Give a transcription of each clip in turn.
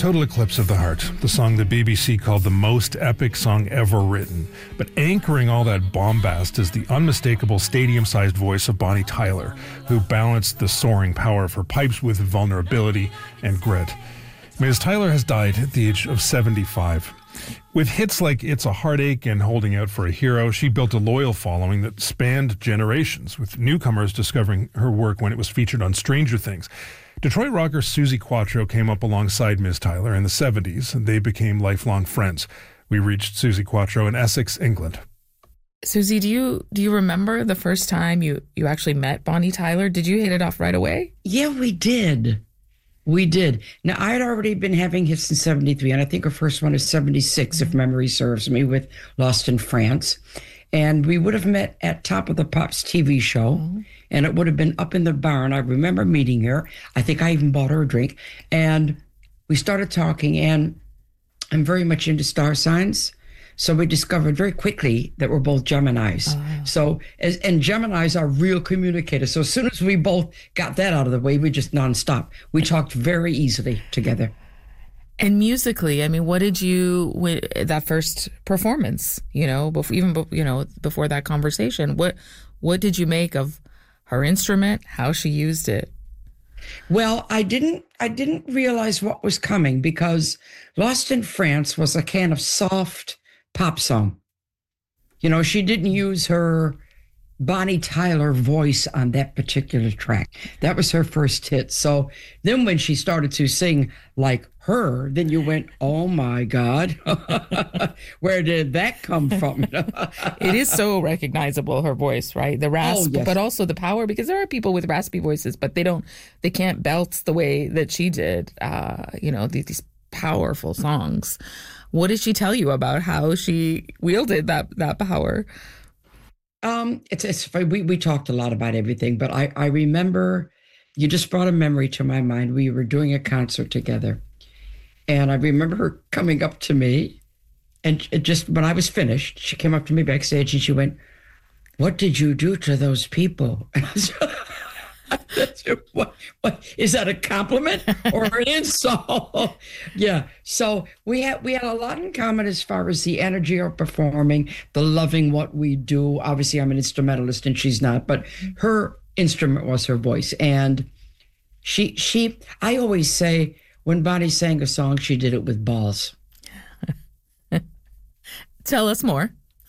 Total Eclipse of the Heart, the song the BBC called the most epic song ever written. But anchoring all that bombast is the unmistakable stadium-sized voice of Bonnie Tyler, who balanced the soaring power of her pipes with vulnerability and grit. Ms. Tyler has died at the age of 75. With hits like It's a Heartache and Holding Out for a Hero, she built a loyal following that spanned generations, with newcomers discovering her work when it was featured on Stranger Things. Detroit rocker Suzi Quatro came up alongside Ms. Tyler in the 70s, and they became lifelong friends. We reached Suzi Quatro in Essex, England. Suzi, do you remember the first time you actually met Bonnie Tyler? Did you hit it off right away? Yeah, we did. We did. Now, I had already been having hits in 73, and I think her first one is 76, if memory serves me, with Lost in France. And we would have met at Top of the Pops TV show, and it would have been up in the barn. I remember meeting her. I think I even bought her a drink. And we started talking, and I'm very much into star signs. So we discovered very quickly that we're both Geminis. And Geminis are real communicators. So as soon as we both got that out of the way, we just nonstop. We talked very easily together. And musically, I mean, what did you, that first performance, before that conversation, what did you make of her instrument, how she used it? Well, I didn't realize what was coming, because Lost in France was a kind of soft pop song. She didn't use her Bonnie Tyler voice on that particular track. That was her first hit. So then when she started to sing like her, then you went, oh my God, where did that come from? It is so recognizable, her voice, right? The rasp, yes. But also the power, because there are people with raspy voices, but they can't belt the way that she did, these powerful songs. What did she tell you about how she wielded that power? We talked a lot about everything, but I remember, you just brought a memory to my mind. We were doing a concert together, and I remember her coming up to me, and just when I was finished, she came up to me backstage and she went, "What did you do to those people?" And I said, what is that, a compliment or an insult? Yeah. So we had a lot in common as far as the energy of performing, the loving what we do. Obviously, I'm an instrumentalist and she's not, but her instrument was her voice. And I always say, when Bonnie sang a song, she did it with balls. Tell us more.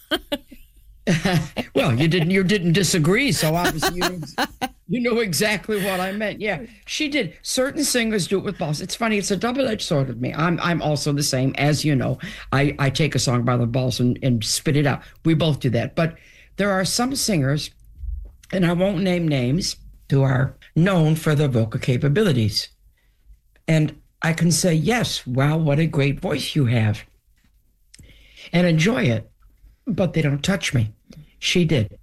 Well, you didn't disagree, so obviously you know exactly what I meant. Yeah, she did. Certain singers do it with balls. It's funny. It's a double-edged sword with me. I'm also the same, as you know. I take a song by the balls and spit it out. We both do that. But there are some singers, and I won't name names, who are known for their vocal capabilities. And I can say, yes, wow, what a great voice you have, and enjoy it. But they don't touch me. She did.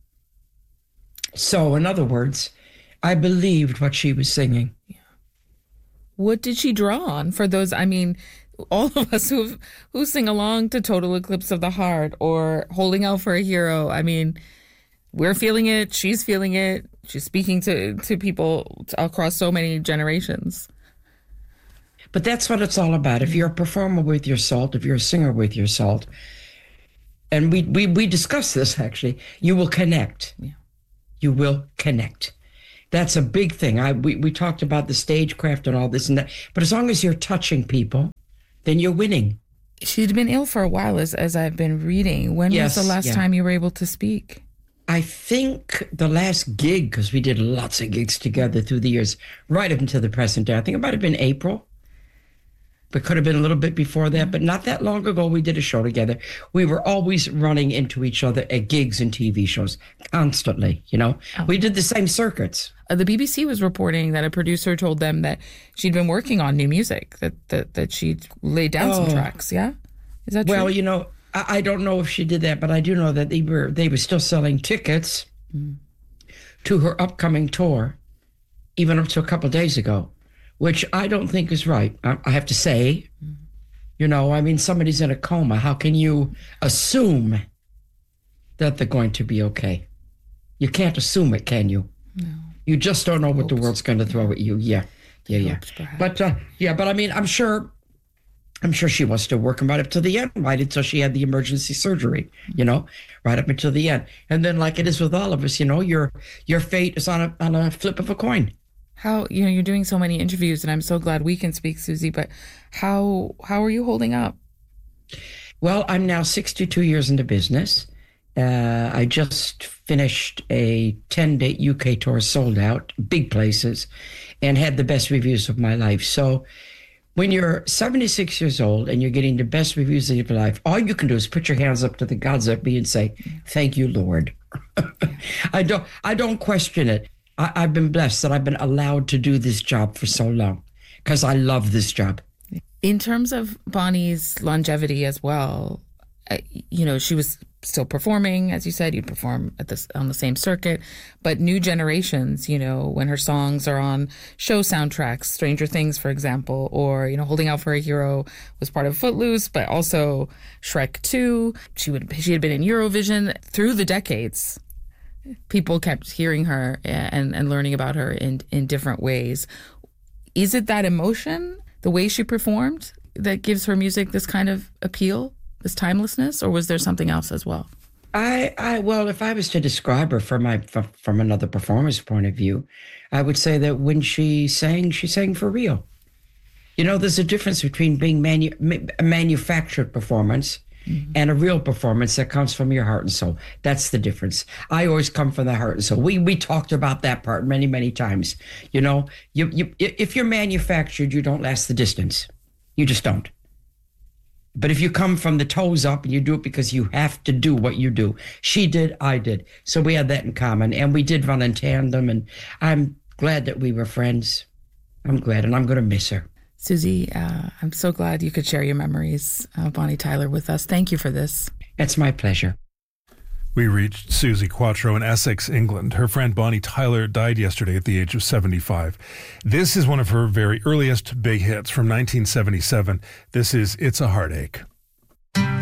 So, in other words, I believed what she was singing. Yeah. What did she draw on for those? I mean, all of us who sing along to Total Eclipse of the Heart or Holding Out for a Hero. I mean, we're feeling it. She's feeling it. She's speaking to people across so many generations. But that's what it's all about. If you're a performer with your salt, if you're a singer with your salt, and we discussed this, actually, you will connect. Yeah. You will connect. That's a big thing. We talked about the stagecraft and all this and that. But as long as you're touching people, then you're winning. She'd been ill for a while, as I've been reading. When was the last time you were able to speak? I think the last gig, because we did lots of gigs together through the years, right up until the present day. I think it might have been April. But could have been a little bit before that, but not that long ago, we did a show together. We were always running into each other at gigs and TV shows, constantly, Oh. We did the same circuits. The BBC was reporting that a producer told them that she'd been working on new music, that she'd laid down some tracks, yeah? Is that true? Well, I don't know if she did that, but I do know that they were still selling tickets to her upcoming tour, even up to a couple of days ago. Which I don't think is right, I have to say. Somebody's in a coma. How can you assume that they're going to be okay? You can't assume it, can you? No. You just don't know what the world's going to throw at you. Yeah. But I'm sure I'm sure she was still working right up to the end, right until she had the emergency surgery, right up until the end. And then, like it is with all of us, your fate is on a flip of a coin. How, you're doing so many interviews, and I'm so glad we can speak, Susie, but how are you holding up? Well, I'm now 62 years into business. I just finished a 10-day UK tour, sold out, big places, and had the best reviews of my life. So when you're 76 years old and you're getting the best reviews of your life, all you can do is put your hands up to the gods up me and say, thank you, Lord. I don't question it. I've been blessed that I've been allowed to do this job for so long because I love this job. In terms of Bonnie's longevity as well, she was still performing, as you said, you'd perform on the same circuit, but new generations, when her songs are on show soundtracks, Stranger Things, for example, or, Holding Out for a Hero was part of Footloose, but also Shrek 2. She had been in Eurovision through the decades. People kept hearing her and learning about her in different ways. Is it that emotion, the way she performed, that gives her music this kind of appeal, this timelessness, or was there something else as well? Well, if I was to describe her from another performer's point of view, I would say that when she sang for real. There's a difference between being a manufactured performance and a real performance that comes from your heart and soul. That's the difference. I always come from the heart and soul. We talked about that part many, many times. If you're manufactured, you don't last the distance. You just don't. But if you come from the toes up and you do it because you have to do what you do, she did, I did. So we had that in common, and we did run in tandem, and I'm glad that we were friends. I'm glad, and I'm going to miss her. Susie, I'm so glad you could share your memories of Bonnie Tyler with us. Thank you for this. It's my pleasure. We reached Susie Quatro in Essex, England. Her friend Bonnie Tyler died yesterday at the age of 75. This is one of her very earliest big hits from 1977. This is It's a Heartache.